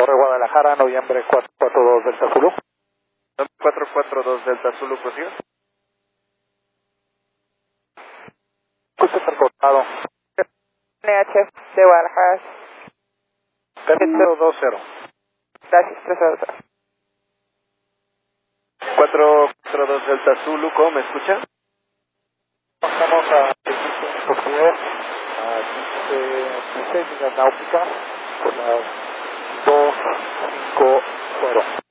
Torre Guadalajara, noviembre 442 Delta Zulu. 442 Delta Zulu, prosiga. Justo recortado. NH de Guadalajara. Tercero 20. Gracias, 302. 442 Delta Zulu, ¿cómo me escucha? Pasamos a 16 millas náuticas por las 250.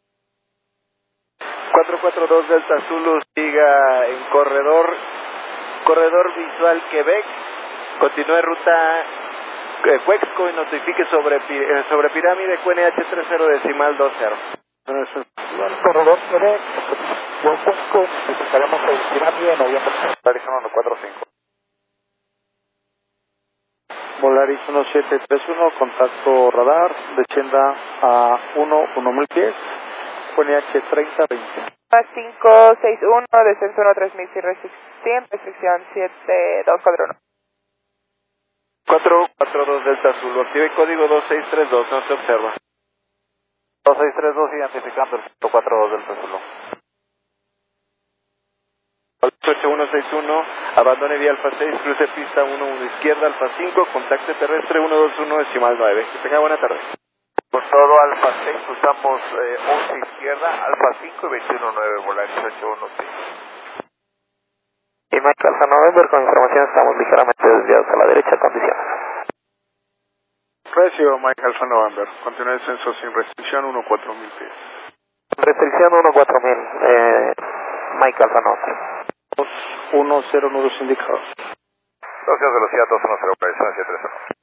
442 Delta Zulu, siga en corredor visual Quebec, continúe ruta Cuexco y notifique sobre pirámide QNH 30.20. Corredor Quebec, yo Cuexco, estaremos en pirámide, noviembre, Arizona 145. Volaris 1731, contacto radar, descienda a 1000 pies, QNH 3020. 561, descenso 13000 sin restricción 7241. 442 Delta Zulu, active código 2632, no se observa. 2632 identificando el 142 Delta Zulu. 8161, abandone vía Alfa 6, cruce pista 11 izquierda, Alfa 5, contacte terrestre 121.9. Que tenga buena tarde. Por todo Alfa 6, usamos 11 izquierda, Alfa 5 y 21.9, Volaris 816. Y Mike Alfa November, con información estamos ligeramente desviados a la derecha, condiciones. Precio Mike Alfa November, continúa el descenso sin restricción 14000 pies. Restricción 14000, Mike Alfa November. 210 nudos indicados. 2 velocidad 210, presencia 30.